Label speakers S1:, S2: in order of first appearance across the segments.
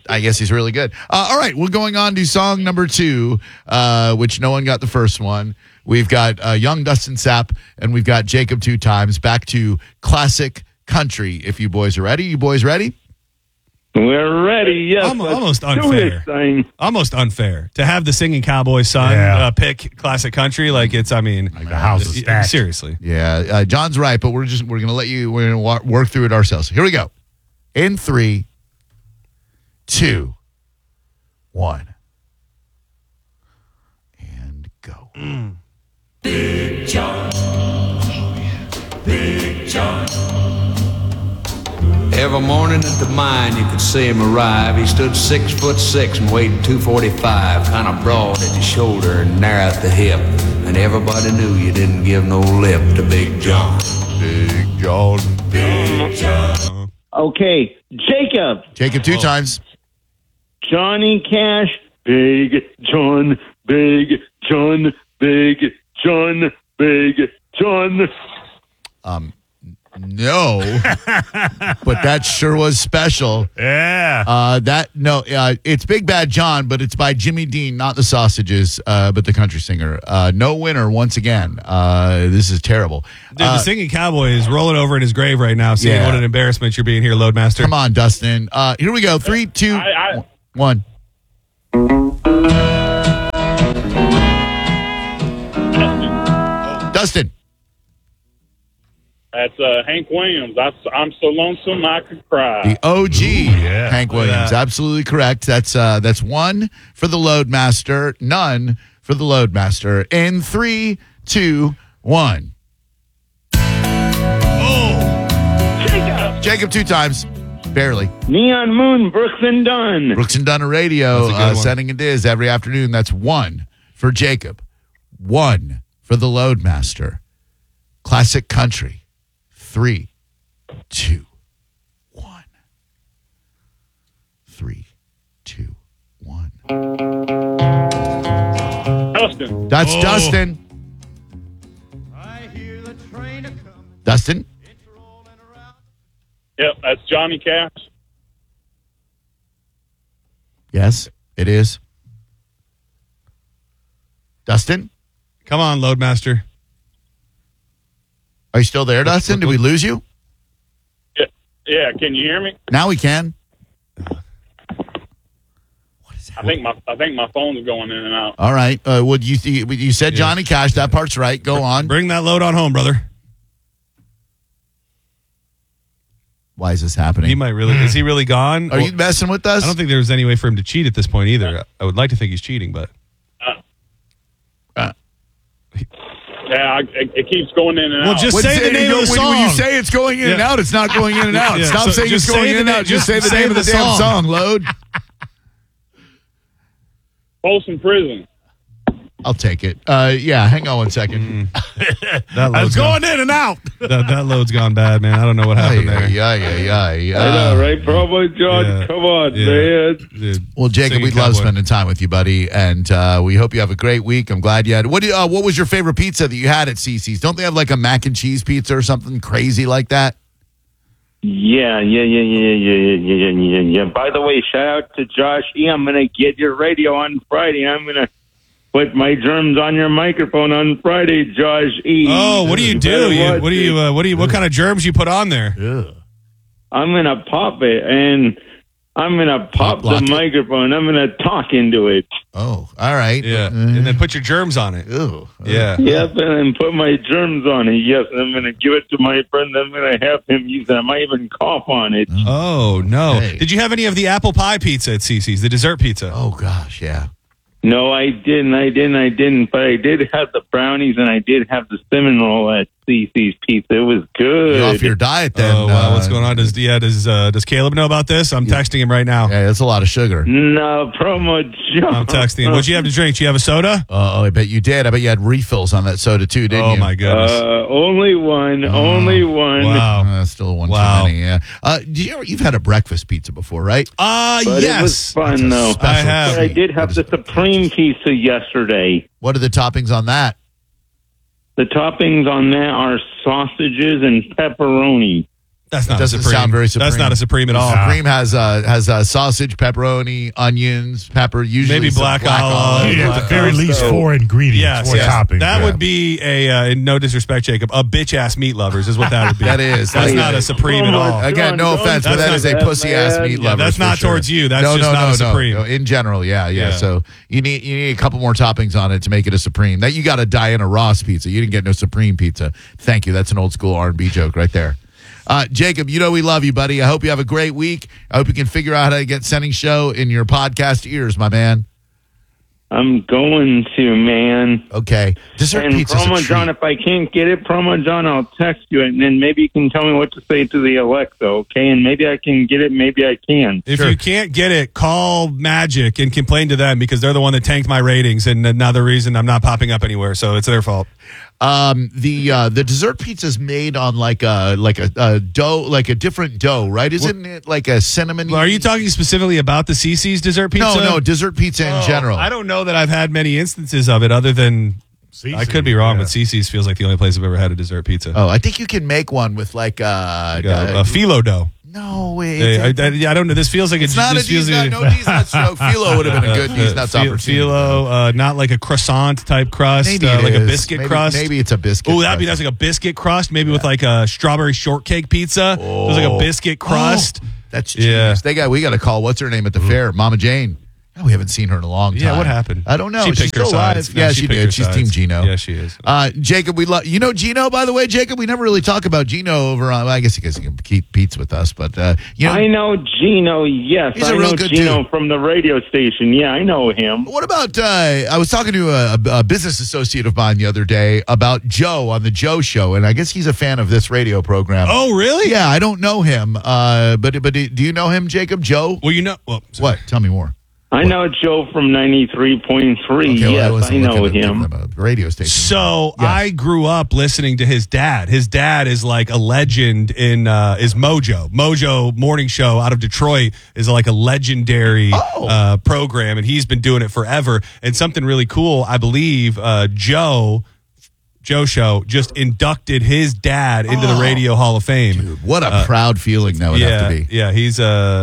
S1: I guess he's really good. All right, we're going on to song number 2, which no one got the first one. We've got young Dustin Sapp, and we've got Jacob 2 times. Back to classic country, if you boys are ready. You boys ready?
S2: We're ready, yes.
S3: Almost unfair. Almost unfair to have the singing cowboy son pick classic country. Like it's, I mean,
S4: like the house is stacked.
S3: Seriously.
S1: Yeah, John's right, but we're going to let you, we're going to work through it ourselves. Here we go. In 3, 2, 1. And go.
S5: Big John. Oh, yeah. Big John.
S6: Every morning at the mine, you could see him arrive. He stood 6'6" and weighed 245, kind of broad at the shoulder and narrow at the hip. And everybody knew you didn't give no lip to Big John.
S1: Big John.
S5: Big John.
S2: Okay, Jacob.
S1: Jacob 2 times.
S2: Johnny Cash. Big John. Big John. Big John. Big John.
S1: No, but that sure was special.
S4: Yeah.
S1: It's Big Bad John, but it's by Jimmy Dean, not the Sausages, but the country singer. No winner once again. This is terrible.
S3: Dude, the singing cowboy is rolling over in his grave right now, seeing what an embarrassment you're being here, Loadmaster.
S1: Come on, Dustin. Here we go. 3, 2, 1. Dustin.
S7: That's Hank Williams. I'm so lonesome I could cry.
S1: The OG Hank Williams. Absolutely correct. That's 1 for the Loadmaster, none for the Loadmaster. In 3, 2, 1. Oh! Jacob 2 times. Barely.
S2: Neon Moon, Brooks and Dunn.
S1: Brooks and Dunn Radio, setting a diz every afternoon. That's 1 for Jacob. 1 for the Loadmaster. Classic country. 3, 2, 1. 3, 2, 1.
S7: Dustin.
S1: That's Dustin.
S5: I hear the train a-coming.
S1: Dustin?
S7: Yep, that's Johnny Cash.
S1: Yes, it is. Dustin?
S3: Come on, Loadmaster.
S1: Are you still there, Dustin? Did we lose you?
S7: Yeah. Can you hear me?
S1: Now we can.
S7: I think my phone's going in and out.
S1: All right. You said Johnny Cash. That part's right. Go on.
S3: Bring that load on home, brother.
S1: Why is this happening?
S3: He might really. Is he really gone?
S1: Are you messing with us?
S3: I don't think there's any way for him to cheat at this point either. I would like to think he's cheating, but.
S7: Yeah, it keeps going in and out.
S3: Well, just say the name of the song.
S1: When you say it's going in and out, it's not going in and out. Stop saying it's going in and out. Just say the name of the damn song, Load.
S7: Folsom Prison.
S1: I'll take it. Hang on 1 second.
S3: It's going in and out. That load's gone bad, man. I don't know what happened there.
S2: I know, right? Probably, John. Come on, man.
S1: Well, Jacob, we love spending time with you, buddy, and we hope you have a great week. I'm glad you had. What was your favorite pizza that you had at CC's? Don't they have like a mac and cheese pizza or something crazy like that?
S2: Yeah. By the way, shout out to Josh E. I'm going to get your radio on Friday. I'm going to put my germs on your microphone on Friday, Josh E.
S3: Oh, what do you do? What kind of germs you put on there?
S1: Yeah.
S2: I'm going to pop it, and I'm going to pop the microphone. I'm going to talk into it.
S1: Oh, all right.
S3: Yeah, and then put your germs on it.
S1: Ew.
S3: Yeah.
S2: Yep, and then put my germs on it. Yes, and I'm going to give it to my friend. I'm going to have him use it. I might even cough on it.
S3: Oh, no.
S1: Okay.
S3: Did you have any of the apple pie pizza at CC's, the dessert pizza?
S1: Oh, gosh, yeah.
S2: No, I didn't. But I did have the brownies, and I did have the cinnamon roll at CC's Pizza. It was good.
S1: You're off your diet then.
S3: Oh, wow. What's going on? Does Caleb know about this? I'm texting him right now.
S1: Yeah, that's a lot of sugar.
S2: No, promo John.
S3: I'm texting him. What'd you have to drink? Do you have a soda?
S1: Oh, I bet you did. I bet you had refills on that soda too, didn't you?
S3: Oh, my goodness.
S2: Only one.
S3: Wow.
S1: That's still one too many, yeah. You've had a breakfast pizza before, right?
S2: But
S3: yes.
S2: It was fun, though.
S3: I have.
S2: But I did have the Supreme Pizza yesterday.
S1: What are the toppings on that?
S2: The toppings on that are sausages and pepperoni.
S3: That's not
S1: It doesn't
S3: a Supreme.
S1: sound very Supreme.
S3: That's not a Supreme at all.
S1: Supreme has sausage, pepperoni, onions, pepper, usually
S3: Maybe
S1: some
S3: black olive.
S4: You need at the very least
S2: So-
S4: 4 ingredients,
S3: Yes,
S4: 4
S3: yes.
S4: toppings.
S3: That
S4: Yeah.
S3: would be a, no disrespect, Jacob, a bitch-ass meat lovers is what that would be.
S1: That is.
S3: That's
S1: That
S3: not
S1: is.
S3: a Supreme at all.
S1: Again, no
S2: Don't-
S1: offense, but
S3: that's
S1: that
S3: not
S1: is a
S2: that,
S1: pussy-ass
S2: man.
S1: meat
S2: Yeah,
S1: lover.
S3: that's
S1: for
S3: not
S1: sure.
S3: towards you. That's just not a Supreme.
S1: No. In general, yeah.
S3: Yeah.
S1: So you need a couple more toppings on it to make it a Supreme. That you got a Diana Ross pizza. You didn't get no Supreme pizza. Thank you. That's an old school R&B joke right there. Jacob, you know we love you, buddy. I hope you have a great week. I hope you can figure out how to get Sending Show in your podcast ears, my man.
S2: I'm going to, man.
S1: Okay. Dessert
S2: And
S1: pizza's a
S2: Promo
S1: treat.
S2: John, if I can't get it, Promo John, I'll text you, and then maybe you can tell me what to say to the Alexa, okay? And maybe I can get it, maybe I can.
S3: If you can't get it, call Magic and complain to them because they're the one that tanked my ratings and another reason I'm not popping up anywhere. So it's their fault.
S1: The dessert pizza is made on like a dough, like a different dough, right? Isn't it like a cinnamon?
S3: Well, are you talking specifically about the CC's dessert pizza?
S1: No, dessert pizza in general.
S3: I don't know that I've had many instances of it other than I could be wrong, but CC's feels like the only place I've ever had a dessert pizza.
S1: Oh, I think you can make one with like
S3: a phyllo dough.
S1: No way.
S3: Hey, I don't know. This feels like
S1: It's not a
S3: this feels
S1: D's
S3: like
S1: Nuts. No D's Nuts joke. Philo would have been a good D's Nuts opportunity.
S3: Phyllo, not like a croissant type crust,
S1: Maybe
S3: like
S1: it
S3: a
S1: is.
S3: biscuit crust.
S1: Maybe it's a biscuit.
S3: Oh, that'd be nice, like a biscuit crust, maybe with like a strawberry shortcake pizza. So it's like a biscuit crust.
S1: That's genius.
S3: Yeah.
S1: We got to call. What's her name at the fair? Mama Jane. Oh, we haven't seen her in a long time.
S3: Yeah, what happened?
S1: I don't know.
S3: She
S1: She's
S3: picked her
S1: still alive.
S3: sides. No,
S1: Yeah,
S3: she
S1: she
S3: picked
S1: did.
S3: her
S1: She's
S3: sides.
S1: Team Gino.
S3: Yeah, she is.
S1: Jacob, we love Gino. By the way, Jacob, we never really talk about Gino over on. Well, I guess he can keep Pete's with us, but
S2: I know Gino. Yes,
S1: He's a
S2: I
S1: real
S2: know
S1: good
S2: Gino
S1: dude.
S2: from the radio station. Yeah, I know him.
S1: What about? I was talking to a business associate of mine the other day about Joe on the Joe Show, and I guess he's a fan of this radio program.
S3: Oh, really?
S1: Yeah, I don't know him, but do you know him, Jacob? Joe?
S3: Well,
S1: What? Tell me more.
S2: I know Joe from 93.3.
S1: Okay,
S2: Yes, I know him.
S1: A radio station.
S3: So
S1: Yes.
S3: I grew up listening to his dad. His dad is like a legend in is Mojo. Mojo morning show out of Detroit is like a legendary program, and he's been doing it forever. And something really cool, I believe, Joe Show just inducted his dad into the Radio Hall of Fame.
S1: Dude, what a proud feeling that would have to be.
S3: Yeah, he's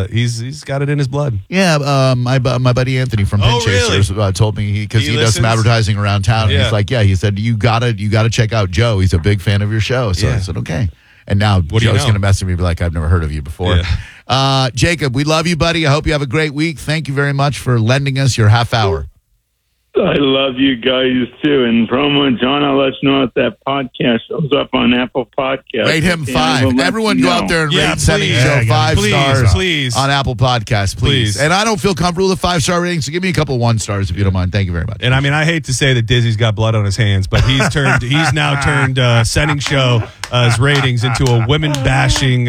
S3: got it in his blood.
S1: Yeah, my buddy Anthony from Pin
S3: Oh, really?
S1: Chasers told me because he does some
S3: listens?
S1: advertising around town. And
S3: Yeah.
S1: he's like, he said you gotta check out Joe. He's a big fan of your show. So I
S3: Yeah.
S1: said, okay. And now
S3: do you
S1: Joe's
S3: know?
S1: going to message me and be like, I've never heard of you before.
S3: Yeah.
S1: Jacob, we love you, buddy. I hope you have a great week. Thank you very much for lending us your half hour.
S2: I love you guys too. And Promo John, I'll let you know if that podcast shows up on Apple Podcasts.
S1: Rate him
S2: Okay, I will
S1: 5.
S2: let
S1: Everyone
S2: you
S1: go
S2: know.
S1: out there and
S3: Yeah,
S1: rate Sending
S3: please.
S1: Show
S4: Yeah,
S1: 5
S3: please,
S1: stars
S3: please.
S1: on Apple Podcasts, please.
S3: Please.
S1: And I don't feel comfortable with 5-star ratings, so give me a couple 1 stars if you don't mind. Thank you very much.
S3: And I mean, I hate to say that Dizzy's got blood on his hands, but he's now turned Sending Show's ratings into a women bashing.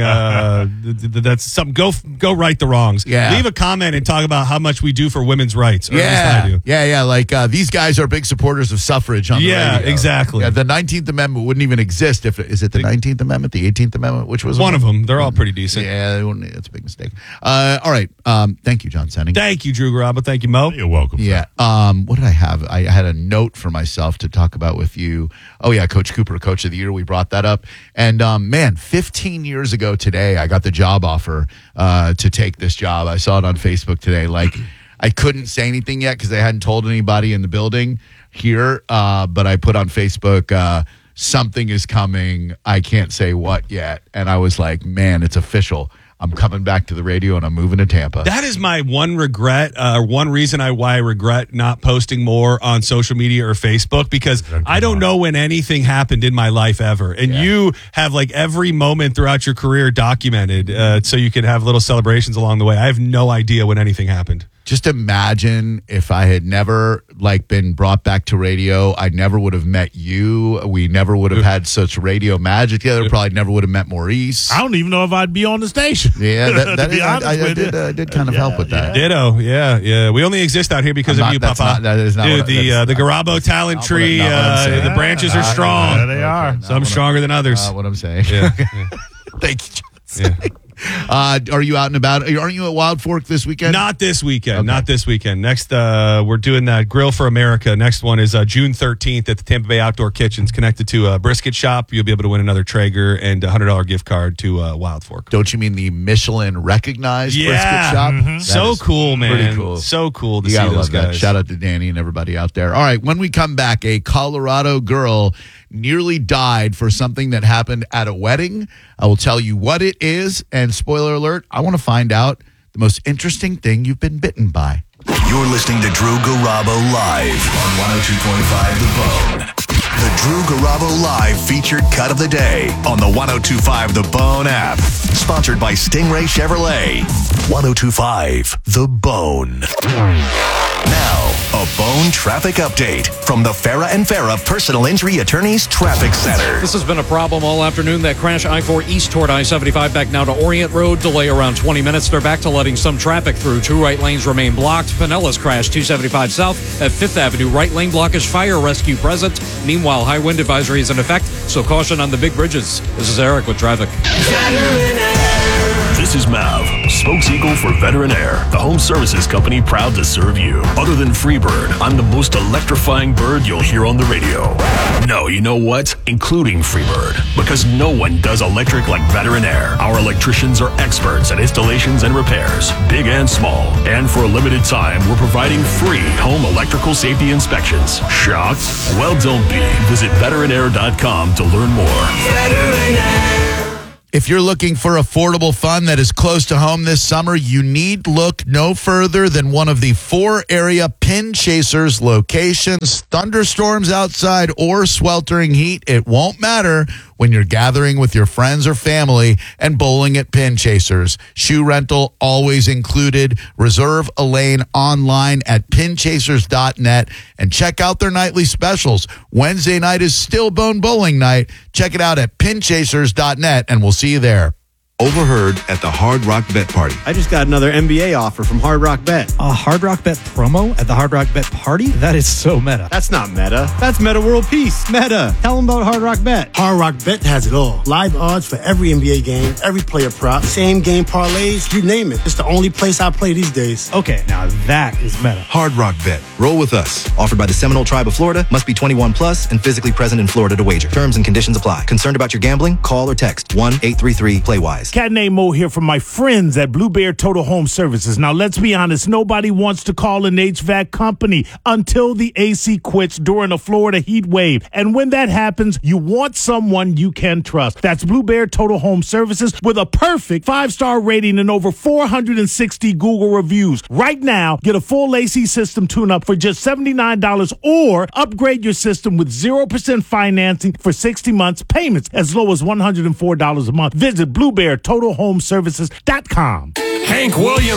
S3: That's something. Go right the wrongs.
S1: Yeah.
S3: Leave a comment and talk about how much we do for women's rights. Or at least I do.
S1: Yeah. Like these guys are big supporters of suffrage on the radio.
S3: Exactly.
S1: Yeah, the 19th Amendment wouldn't even exist if is it the 19th Amendment, the 18th Amendment, which was
S3: One of them. They're all pretty decent.
S1: Yeah, it's a big mistake. All right. Thank you, John Senning.
S3: Thank you, Drew Garabo. Thank you, Mo.
S4: You're welcome.
S1: Yeah. What did I have? I had a note for myself to talk about with you. Oh, yeah, Coach Cooper, Coach of the Year. We brought that up. And, man, 15 years ago today, I got the job offer to take this job. I saw it on Facebook today. Like, I couldn't say anything yet because they hadn't told anybody in the building here. But I put on Facebook, something is coming. I can't say what yet. And I was like, man, it's official. I'm coming back to the radio and I'm moving to Tampa.
S3: That is my one regret, one reason why I regret not posting more on social media or Facebook, because I don't know when anything happened in my life ever. And you have like every moment throughout your career documented so you can have little celebrations along the way. I have no idea when anything happened.
S1: Just imagine if I had never been brought back to radio. I never would have met you. We never would have had such radio magic together. Probably never would have met Maurice.
S4: I don't even know if I'd be on the station.
S1: Yeah,
S4: To be honest with you.
S1: I did kind of help with that.
S3: Ditto, yeah. We only exist out here because of you, Papa.
S1: That is not
S3: Dude,
S1: what-
S3: the Garabo talent tree,
S1: not what I'm saying.
S3: the branches are strong.
S4: There they are.
S3: Some stronger than others.
S1: What I'm saying.
S3: Yeah.
S1: Thank you, John.
S3: Yeah.
S1: Are you out and about? Aren't you at Wild Fork this weekend?
S3: Not this weekend.
S1: Okay.
S3: Not this weekend. Next, we're doing that Grill for America. Next one is June 13th at the Tampa Bay Outdoor Kitchens, connected to a brisket shop. You'll be able to win another Traeger and a $100 gift card to Wild Fork.
S1: Don't you mean the Michelin recognized brisket shop?
S3: Mm-hmm. So cool, man.
S1: Pretty cool.
S3: So cool to
S1: You
S3: see
S1: gotta
S3: those
S1: love that.
S3: guys.
S1: Shout out to Danny and everybody out there. All right, when we come back, a Colorado girl nearly died for something that happened at a wedding. I will tell you what it is, and spoiler alert, I want to find out the most interesting thing you've been bitten by.
S8: You're listening to Drew Garabo live on 102.5 The Bone. The Drew Garabo Live featured cut of the day on the 102.5 The Bone app. Sponsored by Stingray Chevrolet. 102.5 The Bone. Now, a Bone traffic update from the Farah and Farah Personal Injury Attorneys Traffic Center.
S9: This has been a problem all afternoon. That crash I-4 east toward I-75 back now to Orient Road. Delay around 20 minutes. They're back to letting some traffic through. Two right lanes remain blocked. Pinellas crash 275 south at 5th Avenue. Right lane blockage, fire rescue present. Meanwhile, high wind advisory is in effect, so caution on the big bridges. This is Eric with traffic.
S10: This is Mav, spokeseagle for Veteran Air, the home services company proud to serve you. Other than Freebird, I'm the most electrifying bird you'll hear on the radio. No, you know what? Including Freebird, because no one does electric like Veteran Air. Our electricians are experts at installations and repairs, big and small. And for a limited time, we're providing free home electrical safety inspections. Shocked? Well, don't be. Visit veteranair.com to learn more. Veteran Air.
S1: If you're looking for affordable fun that is close to home this summer, you need look no further than one of the 4 area Pin Chasers locations. Thunderstorms outside or sweltering heat, it won't matter when you're gathering with your friends or family and bowling at Pin Chasers. Shoe rental always included. Reserve a lane online at pinchasers.net and check out their nightly specials. Wednesday night is still Bone Bowling night. Check it out at pinchasers.net and we'll see you there.
S11: Overheard at the Hard Rock Bet Party.
S12: I just got another NBA offer from Hard Rock Bet.
S13: A Hard Rock Bet promo at the Hard Rock Bet Party? That is so meta.
S12: That's not meta. That's Meta World Peace. Meta. Tell them about Hard Rock Bet.
S14: Hard Rock Bet has it all. Live odds for every NBA game, every player prop, same game parlays, you name it. It's the only place I play these days.
S13: Okay, now that is meta.
S11: Hard Rock Bet. Roll with us.
S15: Offered by the Seminole Tribe of Florida. Must be 21 plus and physically present in Florida to wager. Terms and conditions apply. Concerned about your gambling? Call or text 1-833-PLAY-WISE.
S4: Cat named Mo here from my friends at Blue Bear Total Home Services. Now, let's be honest. Nobody wants to call an HVAC company until the AC quits during a Florida heat wave. And when that happens, you want someone you can trust. That's Blue Bear Total Home Services with a perfect 5-star rating and over 460 Google reviews. Right now, get a full AC system tune-up for just $79 or upgrade your system with 0% financing for 60 months, payments as low as $104 a month. Visit BlueBearTotalHomeServices.com.
S10: Hank Williams